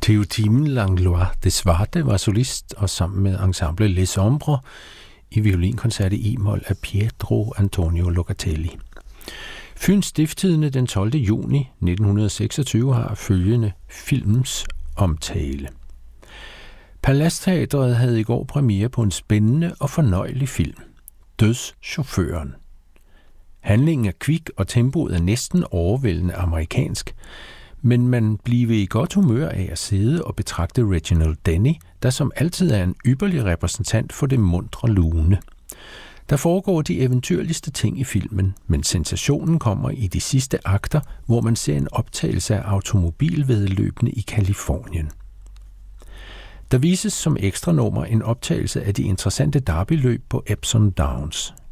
Théotime Langlois de Svarte var solist og sammen med ensemble Les Ombres i violinkoncert i e-mol af Pietro Antonio Locatelli. Fyns Stiftstidende den 12. juni 1926 har følgende films omtale. Palastteatret havde i går premiere på en spændende og fornøjelig film, Dødschaufføren. Handlingen er kvik, og tempoet er næsten overvældende amerikansk, men man bliver i godt humør af at sidde og betragte Reginald Denny, der som altid er en ypperlig repræsentant for det muntre lune. Der foregår de eventyrligste ting i filmen, men sensationen kommer i de sidste akter, hvor man ser en optagelse af automobilvæddeløbene i Californien. Der vises som ekstranummer en optagelse af de interessante Derby-løb på Epsom Downs.